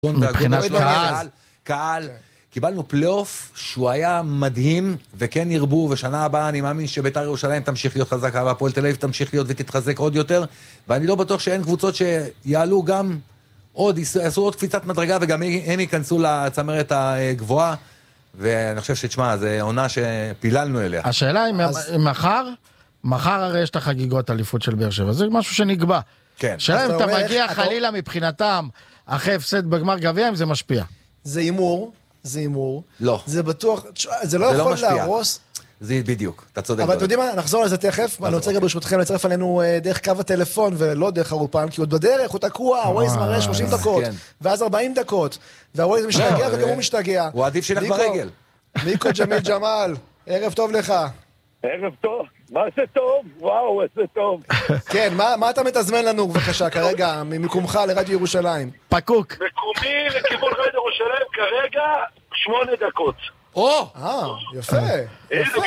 מבחינת קהל, קיבלנו פלייאוף שהוא היה מדהים, וכן ירבו, ושנה הבאה אני מאמין שבית"ר ירושלים תמשיך להיות חזקה, והפועל תל אביב תמשיך להיות ותתחזק עוד יותר, ואני לא בטוח שאין קבוצות שיעלו גם עוד, יעשו עוד קפיצת מדרגה, וגם הם ייכנסו לצמרת הגבוהה, ואני חושב שתשמע, זו עונה שפיללנו אליה. השאלה אם מחר הרי יש את החגיגות אליפות של באר שבע, זה משהו שנקבע. כן. השאלה אם אתה מגיע חלילה מבחינתם, אחרי הפסד בגמר גביע, אם זה משפיע. זה הימור. לא. זה בטוח, זה לא יכול להרוס. זה בדיוק, אתה צודק. אבל אתם יודעים מה, נחזור לזה תכף, אני רוצה גם ברשותכם לצרף עלינו דרך קו הטלפון ולא דרך האולפן, כי עוד בדרך הוא תקוע, ווייז מראה 30 דקות, ואז 40 דקות, והווייז משתגע וגם הוא משתגע. הוא עדיף שילך ברגל. מיקו ג'מיל ג'מאל, ערב טוב לך. ערב טוב, מה זה טוב? וואו, איזה טוב. כן, מה אתה מתזמן לנו בבקשה כרגע, ממקומך לרדיו ירושלים? פקוק. מקומי לכיוון רדיו ירושלים כרגע 8 דקות. יפה, יפה.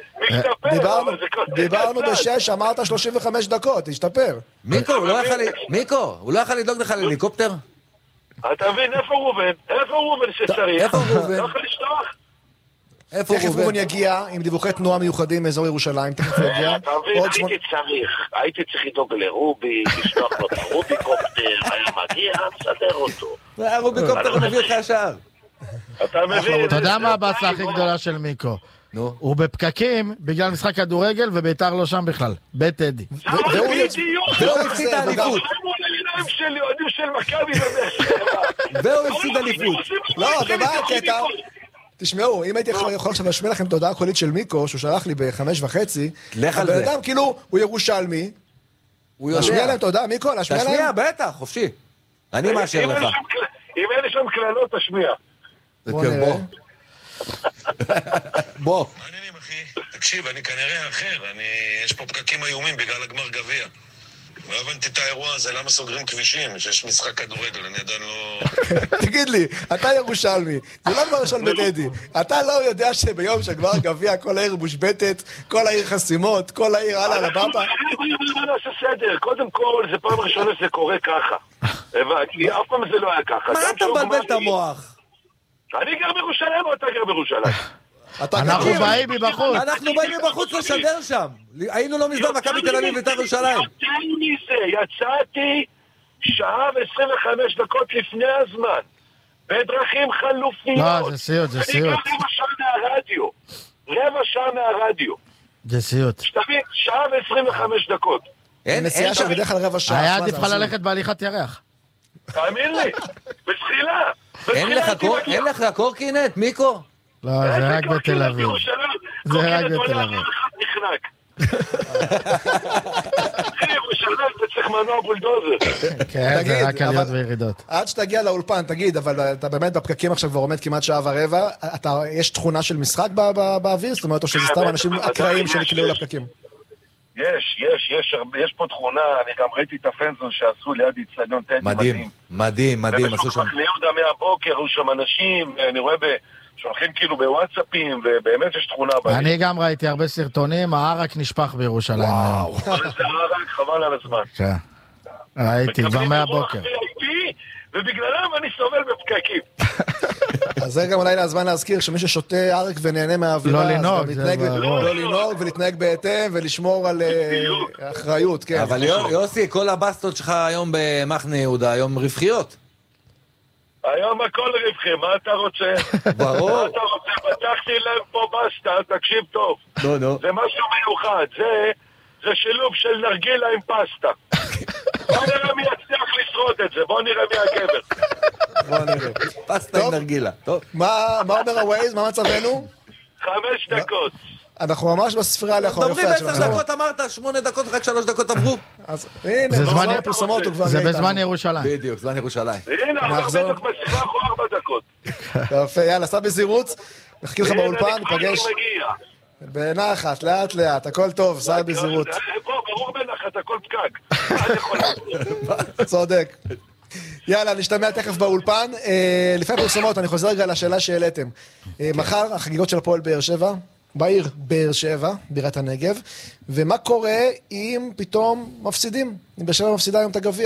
דיברנו ב6, אמרת 35 דקות, תשתפר. מיקו, הוא לא יכול לדאוג לך להליקופטר? אתה מבין, איפה ראובן? איפה ראובן שצריך? איפה ראובן? לא יכול לשלוח? תכף ראובן יגיע עם דיווחי תנועה מיוחדים מאזור ירושלים, תכף יגיע. אתה מבין, הייתי צריך לדאוג לרובי, לשלוח לו את הרוביקופטר, היה מגיע, מסדר אותו. הרוביקופטר הוא מביא אותך השאר. אתה מבין? אתה יודע מה הבאסה הכי גדולה של מיקו? הוא בפקקים בגלל משחק כדורגל ובית"ר לא שם בכלל, בית טדי. והוא הפסיד האליפות. והוא הפסיד האליפות. לא, ומה הקטע? תשמעו, אם הייתי יכול עכשיו להשמיע לכם את ההודעה הקולית של מיקו, שהוא שלח לי ב5:30, לך על זה. הבן אדם כאילו, הוא ירושלמי, להשמיע להם את ההודעה, מיקו, להשמיע להם? תשמיע, בטח, חופשי. אני מאשר לך. אם אין לי שם כללות, תשמיע. בוא. מעניינים אחי, תקשיב, אני כנראה אחר, יש פה פקקים איומים בגלל הגמר גביע. לא הבנתי את האירוע הזה, למה סוגרים כבישים, שיש משחק כדורגל, אני עדיין לא... תגיד לי, אתה ירושלמי, זה לא כבר ראשון בטדי, אתה לא יודע שביום של גמר גביע כל העיר מושבתת, כל העיר חסימות, כל העיר הלאה לבאבא? אני נעשה סדר, קודם כל זה פעם ראשונה שזה קורה ככה, כי אף פעם זה לא היה ככה. מה אתה מבלבל את המוח? אני גר בירושלים או אתה גר בירושלים? אנחנו באים מבחוץ. אנחנו באים מבחוץ לשדר שם. היינו לא מזמן מכבי תל אביב בית"ר ירושלים. יצאתי שעה ו25 דקות לפני הזמן. בדרכים חלופיות. לא, זה סיוט, זה סיוט. אני גר רבע שעה מהרדיו. זה סיוט. שתבין, שעה ו25 דקות. נסיעה של בדרך כלל רבע שעה. היה עדיף לך ללכת בהליכת ירח. תאמין לי, בתחילה. אין לך קורקינט, מיקו? לא, זה רק בתל אביב. זה רק בתל אביב. אחי, ירושלים זה צריך מנוע בולדוזר. כן, זה רק עליות וירידות. עד שתגיע לאולפן, תגיד, אבל אתה באמת בפקקים עכשיו כבר עומד כמעט שעה ורבע, יש תכונה של משחק באוויר? זאת אומרת, או שזה סתם אנשים אקראיים שנקלעו לפקקים? יש פה תכונה, אני גם ראיתי את הפנזון שעשו ליד אצטדיון טדי. מדהים, עשו שם. ליהודה מהבוקר, היו שם אנשים, אני רואה שולחים כאילו בוואטסאפים, ובאמת יש תכונה בעיר. אני גם ראיתי הרבה סרטונים, הערק נשפך בירושלים. וואו. זה הערק, חבל על הזמן. כן. ראיתי, כבר מהבוקר. ובגללם אני סובל בפקקים. אז זה גם אולי הזמן להזכיר שמי ששותה ערק ונהנה מהאווירה, לא לנהוג, לא לנהוג ולהתנהג בהתאם ולשמור על אחריות, כן. אבל יוסי, כל הבסטות שלך היום במחנה יהודה, היום רווחיות. היום הכל רווחי, מה אתה רוצה? ברור. מה אתה רוצה? פתחתי להם פה בסטה, תקשיב טוב. נו. זה משהו מיוחד, זה שילוב של נרגילה עם פסטה. בוא נראה מי יצליח לשרוד את זה, בוא נראה מי הגבר. בוא נראה. פסטה עם נרגילה, טוב. מה אומר הווייז? מה מצבנו? 5 דקות. אנחנו ממש בספרייה לאחור. דברים 10 דקות אמרת, 8 דקות, רק 3 דקות עברו. אז הנה, בזמן הפרסומות הוא כבר זה בזמן ירושלים. בדיוק, זמן ירושלים. הנה, אנחנו בדיוק בשיחה אחרי 4 דקות. יפה, יאללה, סע בזירוץ, נחכה לך באולפן, נפגש. בנחת, לאט לאט, הכל טוב, סע בזירוץ. ברור בנחת, הכל פקק. צודק. יאללה, נשתמע תכף באולפן. לפני הפרסומות, אני חוזר רגע לשאלה שהעליתם. מחר, החגיגות של הפועל באר שבע. בעיר באר שבע, בירת הנגב, ומה קורה אם פתאום מפסידים, אם באר שבע מפסידה היום את הגביע?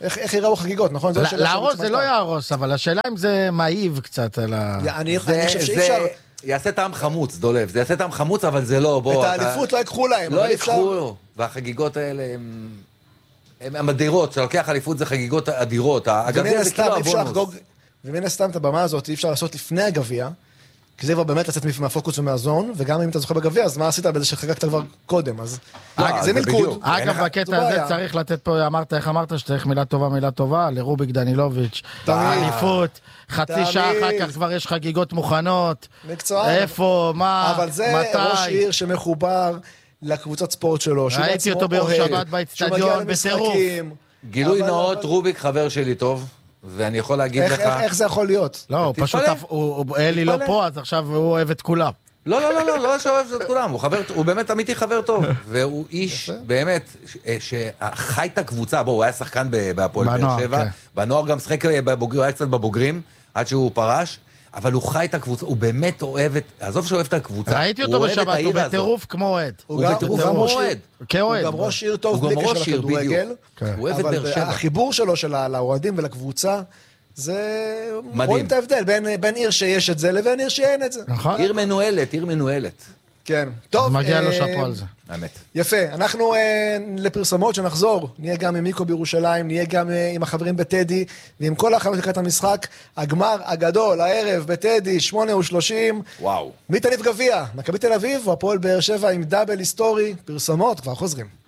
איך יראו חגיגות, נכון? להרוס זה לא יהרוס, אבל השאלה אם זה מעיב קצת על ה... אני חושב שאי אפשר... יעשה טעם חמוץ, דולב, זה יעשה טעם חמוץ, אבל זה לא, בוא... את האליפות לא יקחו להם. לא יקחו, והחגיגות האלה הן אדירות, כשלוקח אליפות זה חגיגות אדירות. הגביע זה כאילו הבונוס. ומן הסתם את הבמה הזאת אי אפשר לעשות לפני הגביע, כי זה כבר באמת לצאת מהפוקוס ומהזון, וגם אם אתה זוכה בגביע, אז מה עשית בזה שחגגת כבר קודם, אז זה מלכוד. אגב, בקטע הזה צריך לתת פה, איך אמרת שצריך מילה טובה, לרוביק דנילוביץ', האליפות, חצי שעה אחר כך כבר יש חגיגות מוכנות, איפה, מה, מתי. אבל זה ראש עיר שמחובר לקבוצת ספורט שלו, ראיתי אותו ביום שבת באצטדיון, בטירוף. גילוי נאות, רוביק חבר שלי טוב. ואני יכול להגיד לך... איך זה יכול להיות? לא, פשוט, אלי לא פה, אז עכשיו הוא אוהב את כולם. לא שאוהב את כולם, הוא באמת אמיתי חבר טוב, והוא איש באמת, שחי את הקבוצה, הוא היה שחקן בהפועל באר שבע, בנוער גם שחק בבוגרים, הוא היה קצת בבוגרים, עד שהוא פרש, אבל הוא חי את הקבוצה, הוא באמת אוהב את, עזוב שאוהב את הקבוצה, ראיתי אותו בשבת, הוא בטירוף כמו אוהד. הוא בטירוף כמו אוהד. הוא גם ראש עיר טוב בלי קשר לכדורגל, הוא אוהב את באר שבע. אבל החיבור שלו לאוהדים ולקבוצה, זה... רואים את ההבדל בין עיר שיש את זה לבין עיר שאין את זה. עיר מנוהלת. כן. טוב. מגיע לו שפו על זה. האמת. יפה. אנחנו לפרסמות שנחזור, נהיה גם עם מיקו בירושלים, נהיה גם עם החברים בטדי, ועם כל החברים לקראת המשחק, הגמר הגדול, הערב בטדי, 8:30. וואו. מי תניף גביע? מכבי תל אביב או הפועל באר שבע עם דאבל היסטורי? פרסמות, כבר חוזרים.